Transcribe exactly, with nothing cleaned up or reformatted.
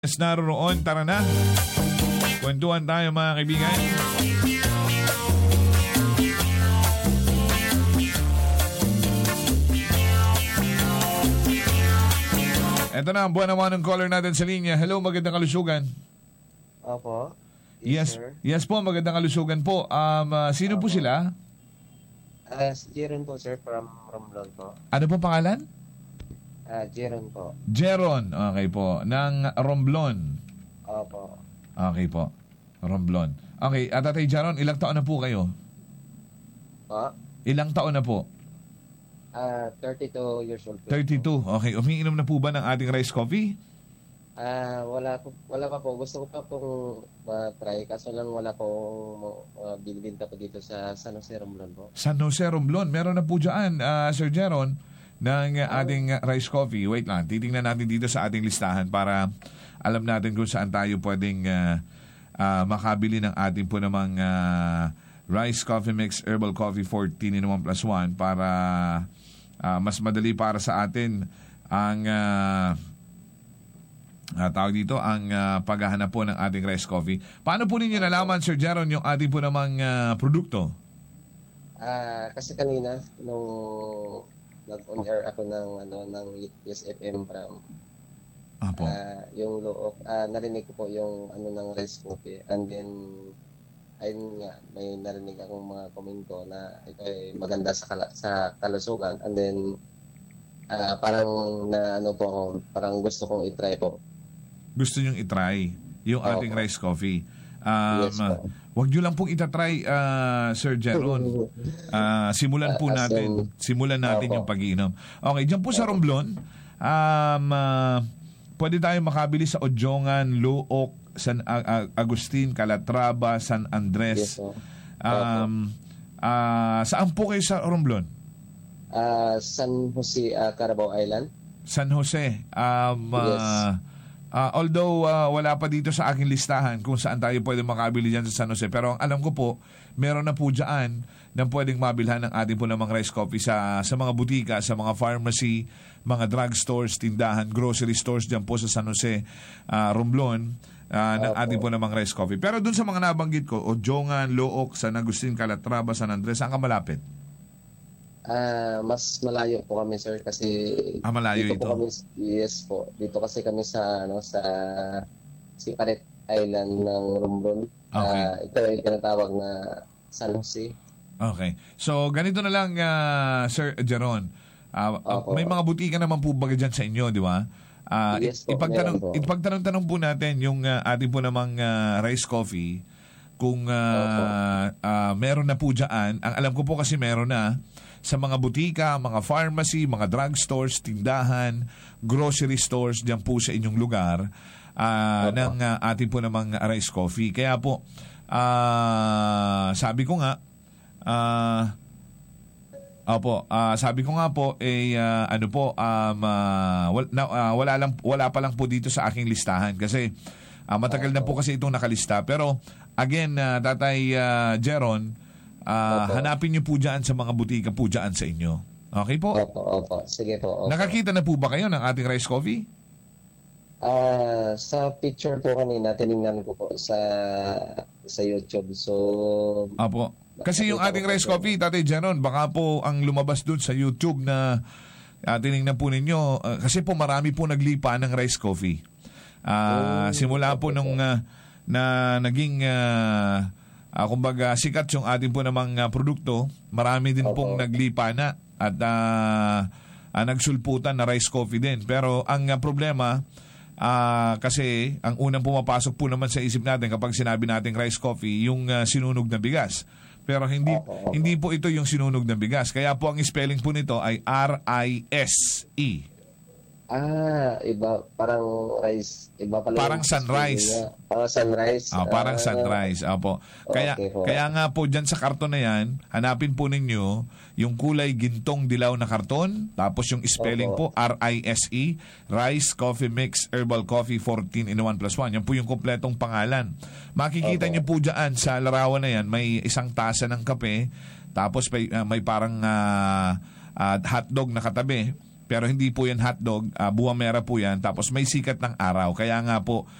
Yes, naroon. Tara na. Kwentuhan tayo mga kaibigan. Ito na ang buwan naman ng caller natin sa linya. Hello, magandang kalusugan. Opo. Yes, Sir. yes po, magandang kalusugan po. Um, uh, sino po Opo. sila? Ah, si Jeron po, sir, from Romblon po. Ano po pangalan? Ah, Jeron po. Jeron. Okay po. Ng Romblon. Opo. Okay po. Romblon. Okay, at Tatay Jeron, ilang taon na po kayo? Po? Ilang taon na po? Ah, thirty-two years old po. thirty-two. Okay, umiinom na po ba ng ating rice coffee? Ah, wala po, wala pa po. Gusto ko pa pong ma-try kaso lang wala pong uh, binibenta po dito sa San Jose Romblon po. San Jose Romblon. Meron na po dyan, uh, Sir Jeron, ng uh, ating uh, rice coffee. Wait lang, titingnan natin dito sa ating listahan para alam natin kung saan tayo pwedeng uh, uh, makabili ng ating po namang uh, rice coffee mix herbal coffee fourteen in one plus one para uh, mas madali para sa atin ang uh, uh, tawag dito ang uh, paghahanap po ng ating rice coffee. Paano po ninyo nalaman, Sir Jeron, yung ating po namang uh, produkto? Ah, kasi kanina nung nag-on air ako ng ano ng Yes F M from Apo. ah, yung look ah, narinig ko po yung ano ng rice coffee and then ayun nga may narinig akong mga komento na ito ay maganda sa kala, sa kalusugan and then ah, parang na ano po ako parang gusto kong i-try po. Gusto nyong itry yung ating Opo. rice coffee. Um, Yes po. wag nyo lang pong itatry, uh, Sir Jeron. Uh, simulan po Ah, as natin. in- Simulan natin Opo. yung pag-iinom. Okay, dyan po sa Romblon, um, uh, pwede tayo makabili sa Odjongan, Luok, San A- A- Agustin, Calatrava, San Yes Andres. po. Um, uh, saan po kayo sa Romblon? Ah, San Jose ah, Carabao Island. San Jose. Um, uh, Yes. uh, although uh, wala pa dito sa aking listahan kung saan tayo pwede makabili dyan sa San Jose. Pero ang alam ko po, meron na po dyan na pwedeng mabilhan ng ating po namang rice coffee sa, sa mga butika, sa mga pharmacy, mga drugstores, tindahan, grocery stores dyan po sa San Jose, uh, Romblon, uh, ng Opo. ating po namang rice coffee. Pero dun sa mga nabanggit ko, Odjongan, Luok, San Agustin, Calatrava, San Andres, saan ka malapit? Ah, mas malayo po kami sir kasi Ah, malayo dito ito? po kami, yes po. Dito kasi kami sa ano sa Siparet Island ng Romblon. Okay. Ah, ito ay tinatawag na San Jose. Okay. So, ganito na lang, uh, Sir Jeron. Uh, uh, Opo. may mga butika naman po baga dyan sa inyo, di ba? Uh, Yes po, ipagtanong, meron po. ipagtanong-tanong po natin yung uh, ating po namang uh, rice coffee kung uh, uh, meron na po dyan. Ang alam ko po kasi meron na sa mga butika, mga pharmacy, mga drugstores, tindahan, grocery stores dyan po sa inyong lugar uh, Opo. ng uh, ating po namang rice coffee. Kaya po, uh, sabi ko nga, Ah, opo, ah, sabi ko nga po eh ah, ano po um ah, wal, na, ah, wala lang wala pa lang po dito sa aking listahan kasi ah, matagal na po kasi itong nakalista pero again uh, Tatay ah, Jeron, ah, Opo. hanapin niyo po diyan sa mga butika po diyan sa inyo. Okay po? Opo, opo. Sige po. Opo. Nakakita na po ba kayo ng ating rice coffee? Ah, sa picture po kanina tiningnan ko po sa sa YouTube. So Opo. Kasi yung ating rice coffee, Tatay Jeron, baka po ang lumabas dun sa YouTube na uh, tinignan po ninyo. Uh, kasi po marami po naglipa ng rice coffee. Uh, Oh, simula po okay nung po. uh, na naging uh, uh, kumbaga sikat yung ating po namang uh, produkto, marami din Opo. pong naglipa na at uh, uh, nagsulputan na rice coffee din. Pero ang uh, problema, Ah, kasi ang unang pumapasok po naman sa isip natin kapag sinabi nating rice coffee, yung uh, sinunog na bigas. Pero hindi Opo, opo. hindi po ito yung sinunog na bigas. Kaya po ang spelling po nito ay R I S E. ah, iba parang rice, iba pala. Parang yung sunrise. spelling niya. Parang sunrise. Ah, parang Ah, sunrise. Apo. Kaya Okay po. kaya nga po diyan sa karton na 'yan, hanapin po ninyo yung kulay gintong dilaw na karton, tapos yung spelling Opo. po R I S E, Rice Coffee Mix Herbal Coffee fourteen in one plus one. Yan po yung kompletong pangalan. Makikita Opo. niyo po diyan sa larawan na 'yan, may isang tasa ng kape, tapos may, uh, may parang uh, uh, hotdog na katabi. Pero hindi po yan hotdog, uh, buwamera po yan. Tapos may sikat ng araw. Kaya nga po,